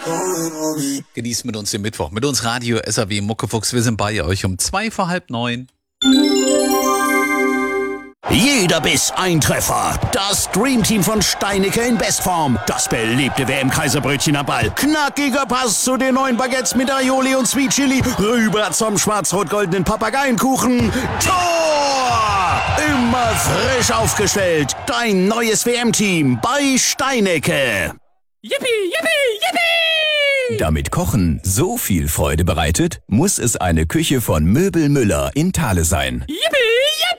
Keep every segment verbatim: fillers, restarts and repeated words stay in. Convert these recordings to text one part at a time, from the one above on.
Genießt mit uns den Mittwoch, mit uns Radio S A W Muckefuchs. Wir sind bei euch um zwei vor halb neun. Jeder Biss ein Treffer. Das Dreamteam von Steinicke in Bestform. Das beliebte W M-Kaiserbrötchen am Ball. Knackiger Pass zu den neuen Baguettes mit Aioli und Sweet Chili. Rüber zum schwarz-rot-goldenen Papageienkuchen. Tor! Immer frisch aufgestellt. Dein neues W M-Team bei Steinicke. Yippie, yippie, yippie! Damit Kochen so viel Freude bereitet, muss es eine Küche von Möbel Müller in Thale sein. Yippie, yipp!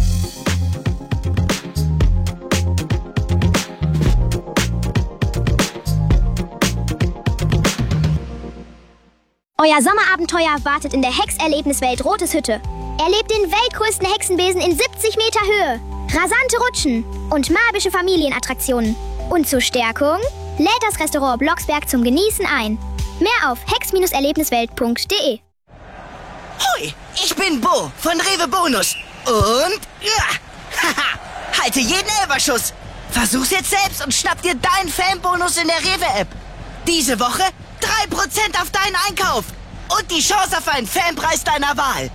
Euer Sommerabenteuer wartet in der Hexerlebniswelt Rotes Hütte. Erlebt den weltgrößten Hexenbesen in siebzig Meter Höhe, rasante Rutschen und magische Familienattraktionen. Und zur Stärkung lädt das Restaurant Blocksberg zum Genießen ein. Mehr auf hex erlebniswelt punkt de. Hui, ich bin Bo von Rewe Bonus. Und ja, haha, halte jeden Elberschuss. Versuch's jetzt selbst und schnapp dir deinen Fanbonus in der Rewe-App. Diese Woche drei Prozent auf deinen Einkauf und die Chance auf einen Fanpreis deiner Wahl.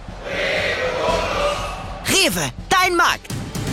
Rewe, dein Markt.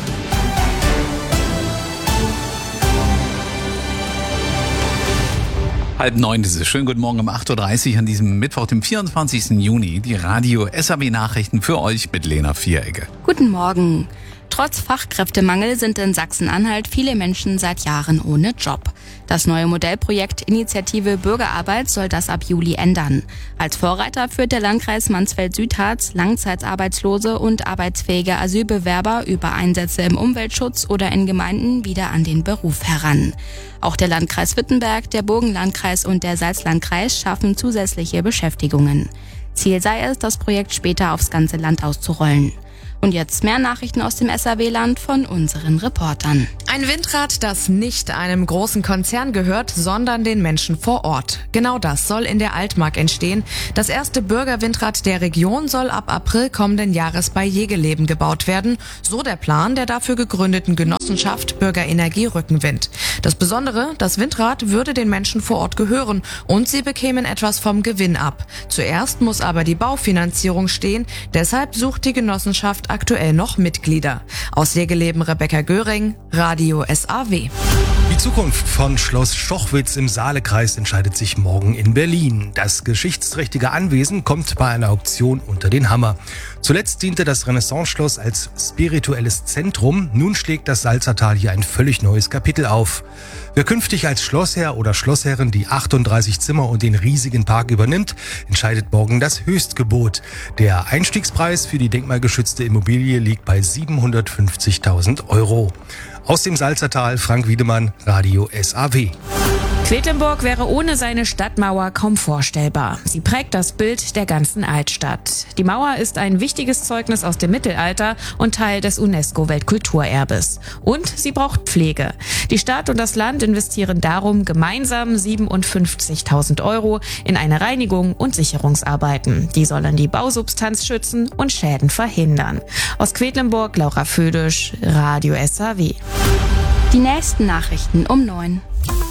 Halb neun, dieses schönen guten Morgen um acht Uhr dreißig an diesem Mittwoch, dem vierundzwanzigsten Juni. Die Radio S A W Nachrichten für euch mit Lena Vierecke. Guten Morgen. Trotz Fachkräftemangel sind in Sachsen-Anhalt viele Menschen seit Jahren ohne Job. Das neue Modellprojekt Initiative Bürgerarbeit soll das ab Juli ändern. Als Vorreiter führt der Landkreis Mansfeld-Südharz Langzeitarbeitslose und arbeitsfähige Asylbewerber über Einsätze im Umweltschutz oder in Gemeinden wieder an den Beruf heran. Auch der Landkreis Wittenberg, der Burgenlandkreis und der Salzlandkreis schaffen zusätzliche Beschäftigungen. Ziel sei es, das Projekt später aufs ganze Land auszurollen. Und jetzt mehr Nachrichten aus dem S A W-Land von unseren Reportern. Ein Windrad, das nicht einem großen Konzern gehört, sondern den Menschen vor Ort. Genau das soll in der Altmark entstehen. Das erste Bürgerwindrad der Region soll ab April kommenden Jahres bei Jegeleben gebaut werden. So der Plan der dafür gegründeten Genossenschaft Bürgerenergie Rückenwind. Das Besondere, das Windrad würde den Menschen vor Ort gehören und sie bekämen etwas vom Gewinn ab. Zuerst muss aber die Baufinanzierung stehen. Deshalb sucht die Genossenschaft aktuell noch Mitglieder. Aus Jegeleben Rebecca Göring, Radio S A W. Die Zukunft von Schloss Stochwitz im Saalekreis entscheidet sich morgen in Berlin. Das geschichtsträchtige Anwesen kommt bei einer Auktion unter den Hammer. Zuletzt diente das Renaissance-Schloss als spirituelles Zentrum. Nun schlägt das Salzertal hier ein völlig neues Kapitel auf. Wer künftig als Schlossherr oder Schlossherrin die achtunddreißig Zimmer und den riesigen Park übernimmt, entscheidet morgen das Höchstgebot. Der Einstiegspreis für die denkmalgeschützte Immobilie liegt bei siebenhundertfünfzigtausend Euro. Aus dem Salzertal, Frank Wiedemann, Radio S A W. Quedlinburg wäre ohne seine Stadtmauer kaum vorstellbar. Sie prägt das Bild der ganzen Altstadt. Die Mauer ist ein wichtiges Zeugnis aus dem Mittelalter und Teil des UNESCO-Weltkulturerbes. Und sie braucht Pflege. Die Stadt und das Land investieren darum gemeinsam siebenundfünfzigtausend Euro in eine Reinigung und Sicherungsarbeiten. Die sollen die Bausubstanz schützen und Schäden verhindern. Aus Quedlinburg, Laura Födisch, Radio S A W. Die nächsten Nachrichten um neun.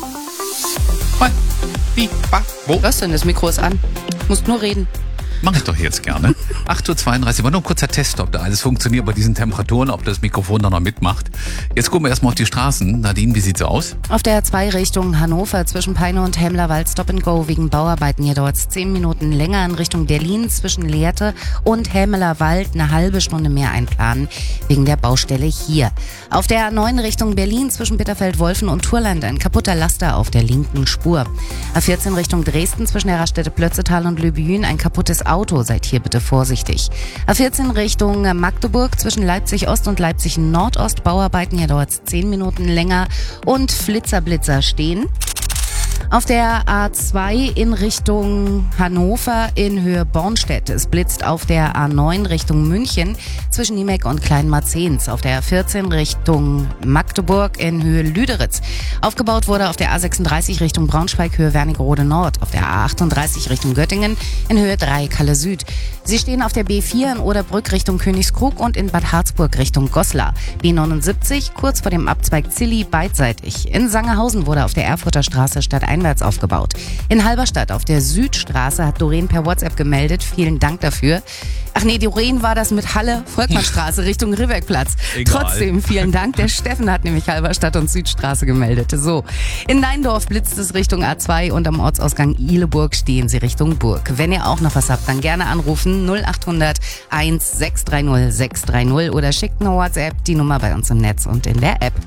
Wie? Wo? Was denn? Das Mikro ist an. Du musst nur reden. Mach ich doch jetzt gerne. acht Uhr zweiunddreißig, war nur ein kurzer Test, ob da alles funktioniert bei diesen Temperaturen, ob das Mikrofon da noch mitmacht. Jetzt gucken wir erstmal auf die Straßen. Nadine, wie sieht's aus? Auf der A zwei Richtung Hannover zwischen Peine und Hemlerwald Stop and Go wegen Bauarbeiten. Hier dauert es zehn Minuten länger. In Richtung Berlin zwischen Lehrte und Hemlerwald eine halbe Stunde mehr einplanen wegen der Baustelle hier. Auf der A neun Richtung Berlin zwischen Bitterfeld-Wolfen und Turland ein kaputter Laster auf der linken Spur. A vierzehn Richtung Dresden zwischen der Raststätte Plötzetal und Löbejün ein kaputtes Auto. Seid hier bitte vorsichtig. A vierzehn Richtung Magdeburg zwischen Leipzig Ost und Leipzig Nordost Bauarbeiten. Hier dauert es zehn Minuten länger. Und Flitzerblitzer stehen. Auf der A zwei in Richtung Hannover in Höhe Bornstedt. Es blitzt auf der A neun Richtung München zwischen Niemek und Kleinmarzens. Auf der A vierzehn Richtung Magdeburg in Höhe Lüderitz. Aufgebaut wurde auf der A sechsunddreißig Richtung Braunschweig Höhe Wernigerode Nord. Auf der A achtunddreißig Richtung Göttingen in Höhe drei Kalle Süd. Sie stehen auf der B vier in Oderbrück Richtung Königskrug und in Bad Harzburg Richtung Goslar. B neunundsiebzig kurz vor dem Abzweig Zilli beidseitig. In Sangerhausen wurde auf der Erfurter Straße statt flusseinwärts aufgebaut. In Halberstadt auf der Südstraße hat Doreen per WhatsApp gemeldet. Vielen Dank dafür. Ach nee, Doreen war das mit Halle, Volkmannstraße Richtung Ribbeckplatz. Egal. Trotzdem vielen Dank. Der Steffen hat nämlich Halberstadt und Südstraße gemeldet. So, in Neindorf blitzt es Richtung A zwei und am Ortsausgang Ihleburg stehen sie Richtung Burg. Wenn ihr auch noch was habt, dann gerne anrufen null acht hundert eins sechs drei null sechs drei null oder schickt eine WhatsApp, die Nummer bei uns im Netz und in der App.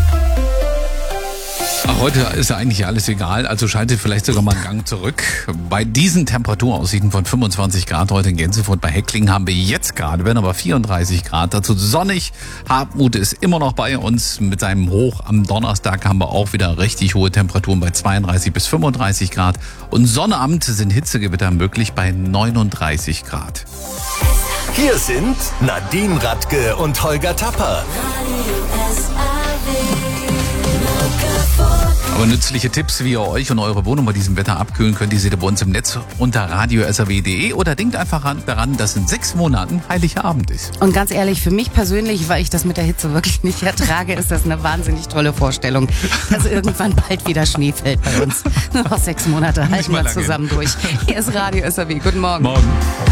Ach, heute ist ja eigentlich alles egal, also schaltet vielleicht sogar mal einen Gang zurück. Bei diesen Temperaturaussichten von fünfundzwanzig Grad heute in Gänsefurt bei Heckling haben wir jetzt gerade, werden aber vierunddreißig Grad, dazu sonnig. Hartmut ist immer noch bei uns mit seinem Hoch. Am Donnerstag haben wir auch wieder richtig hohe Temperaturen bei zweiunddreißig bis fünfunddreißig Grad. Und Sonnabend sind Hitzegewitter möglich bei neununddreißig Grad. Hier sind Nadine Radke und Holger Tapper. Aber nützliche Tipps, wie ihr euch und eure Wohnung bei diesem Wetter abkühlen könnt, die seht ihr bei uns im Netz unter radio s r w punkt d e oder denkt einfach daran, dass in sechs Monaten heiliger Abend ist. Und ganz ehrlich, für mich persönlich, weil ich das mit der Hitze wirklich nicht ertrage, ist das eine wahnsinnig tolle Vorstellung, dass irgendwann bald wieder Schnee fällt bei uns. Nur noch sechs Monate halten wir zusammen durch. Hier ist Radio S R W. Guten Morgen. Morgen.